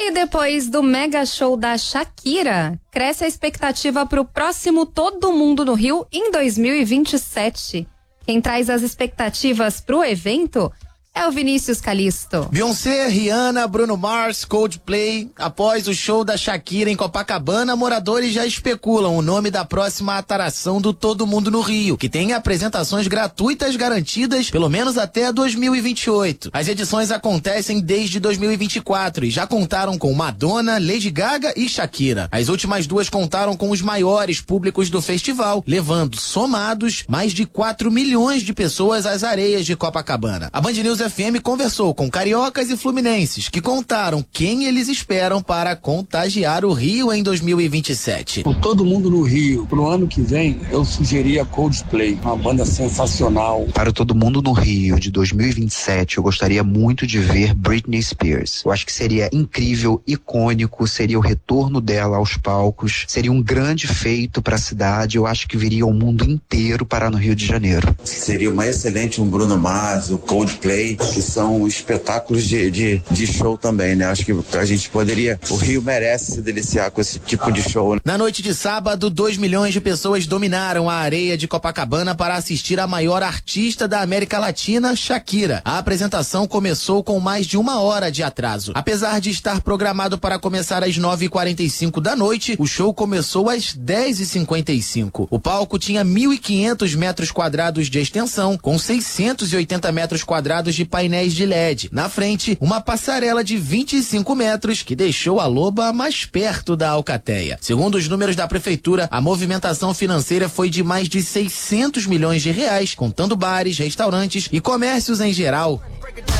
E depois do mega show da Shakira, cresce a expectativa para o próximo Todo Mundo no Rio em 2027. Quem traz as expectativas para o evento é o Vinícius Calisto. Beyoncé, Rihanna, Bruno Mars, Coldplay. Após o show da Shakira em Copacabana, moradores já especulam o nome da próxima atração do Todo Mundo no Rio, que tem apresentações gratuitas garantidas pelo menos até 2028. As edições acontecem desde 2024 e já contaram com Madonna, Lady Gaga e Shakira. As últimas duas contaram com os maiores públicos do festival, levando, somados, mais de 4 milhões de pessoas às areias de Copacabana. A Band News FM conversou com cariocas e fluminenses que contaram quem eles esperam para contagiar o Rio em 2027. Por Todo Mundo no Rio, pro ano que vem, eu sugeria Coldplay, uma banda sensacional. Para o Todo Mundo no Rio de 2027, eu gostaria muito de ver Britney Spears. Eu acho que seria incrível, icônico, seria o retorno dela aos palcos, seria um grande feito para a cidade. Eu acho que viria o mundo inteiro parar no Rio de Janeiro. Seria uma excelente um Bruno Mars, o Coldplay, que são espetáculos de show também, né? Acho que a gente poderia, o Rio merece se deliciar com esse tipo de show. Na noite de sábado, 2 milhões de pessoas dominaram a areia de Copacabana para assistir a maior artista da América Latina, Shakira. A apresentação começou com mais de 1 hora de atraso. Apesar de estar programado para começar às 9h45 da noite, o show começou às 10h55. O palco tinha 1.500 metros quadrados de extensão, com 680 metros quadrados de painéis de LED. Na frente, uma passarela de 25 metros que deixou a loba mais perto da alcateia. Segundo os números da prefeitura, a movimentação financeira foi de mais de 600 milhões de reais, contando bares, restaurantes e comércios em geral.